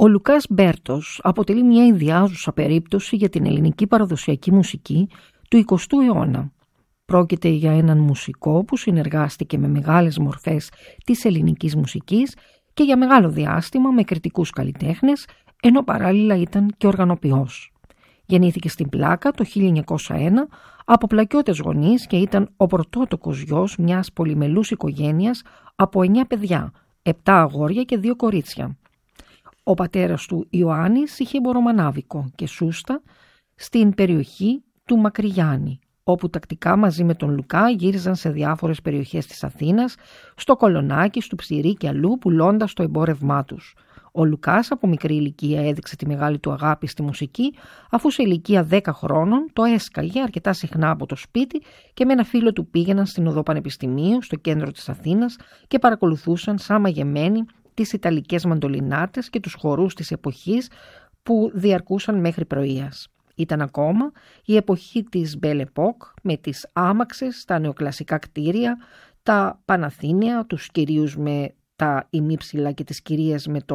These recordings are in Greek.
Ο Λουκάς Μπέρτος αποτελεί μια ιδιάζουσα περίπτωση για την ελληνική παραδοσιακή μουσική του 20ου αιώνα. Πρόκειται για έναν μουσικό που συνεργάστηκε με μεγάλες μορφές της ελληνικής μουσικής και για μεγάλο διάστημα με κριτικούς καλλιτέχνες, ενώ παράλληλα ήταν και οργανοποιός. Γεννήθηκε στην Πλάκα το 1901 από πλακιώτες γονείς και ήταν ο πρωτότοκος γιος μιας πολυμελούς οικογένειας από 9 παιδιά, 7 αγόρια και 2 κορίτσια. Ο πατέρας του Ιωάννης είχε εμπορομανάβικο και σούστα στην περιοχή του Μακρυγιάννη, όπου τακτικά μαζί με τον Λουκά γύριζαν σε διάφορες περιοχές της Αθήνας, στο Κολονάκι, στο Ψηρή και αλλού, πουλώντας το εμπόρευμά τους. Ο Λουκάς από μικρή ηλικία έδειξε τη μεγάλη του αγάπη στη μουσική, αφού σε ηλικία 10 χρόνων το έσκαγε αρκετά συχνά από το σπίτι και με ένα φίλο του πήγαιναν στην οδό Πανεπιστημίου, στο κέντρο της Αθήνας, και παρακολουθούσαν σαν μαγεμένοι τις ιταλικές μαντολινάτες και τους χορούς της εποχής που διαρκούσαν μέχρι πρωίας. Ήταν ακόμα η εποχή της Belle Époque, με τις άμαξες, τα νεοκλασικά κτίρια, τα Παναθήναια, τους κυρίους με τα ημίψηλα και τις κυρίες με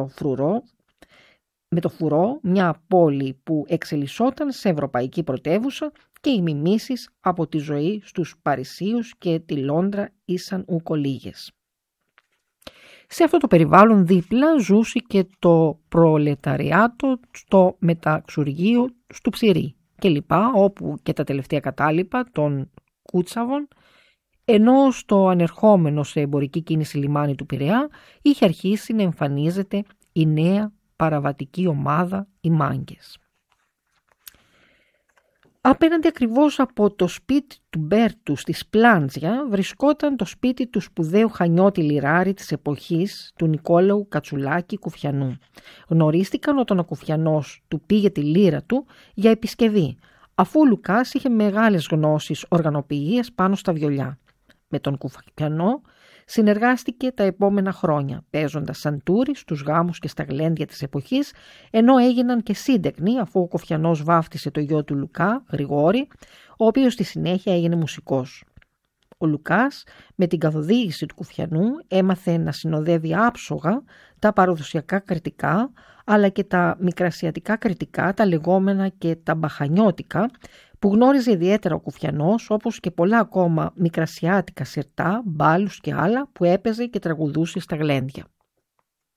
το φουρό, μια πόλη που εξελισσόταν σε ευρωπαϊκή πρωτεύουσα και οι μιμήσεις από τη ζωή στους Παρισίους και τη Λόντρα ήσαν ούκο λίγες. Σε αυτό το περιβάλλον δίπλα ζούσε και το προλεταριάτο στο μεταξουργείο του Ψηρή και λοιπά, όπου και τα τελευταία κατάλοιπα των Κούτσαβων, ενώ στο ανερχόμενο σε εμπορική κίνηση λιμάνι του Πειραιά είχε αρχίσει να εμφανίζεται η νέα παραβατική ομάδα, οι Μάγκες. Απέναντι ακριβώς από το σπίτι του Μπέρτου στη Σπλάντζια βρισκόταν το σπίτι του σπουδαίου Χανιώτη Λιράρη της εποχής, του Νικόλαου Κατσουλάκη Κουφιανού. Γνωρίστηκαν όταν ο Κουφιανός του πήγε τη λύρα του για επισκευή, αφού ο Λουκάς είχε μεγάλες γνώσεις οργανοποιίας πάνω στα βιολιά. Με τον Κουφιανό συνεργάστηκε τα επόμενα χρόνια, παίζοντας σαντούρι στους γάμους και στα γλέντια της εποχής, ενώ έγιναν και σύντεκνοι, αφού ο Κουφιανός βάφτισε το γιο του Λουκά, Γρηγόρη, ο οποίος στη συνέχεια έγινε μουσικός. Ο Λουκάς, με την καθοδήγηση του Κουφιανού, έμαθε να συνοδεύει άψογα τα παραδοσιακά κριτικά, αλλά και τα μικρασιατικά κριτικά, τα λεγόμενα και τα μπαχανιώτικα, που γνώριζε ιδιαίτερα ο Κουφιανός, όπως και πολλά ακόμα μικρασιάτικα σιρτά, μπάλους και άλλα που έπαιζε και τραγουδούσε στα γλέντια.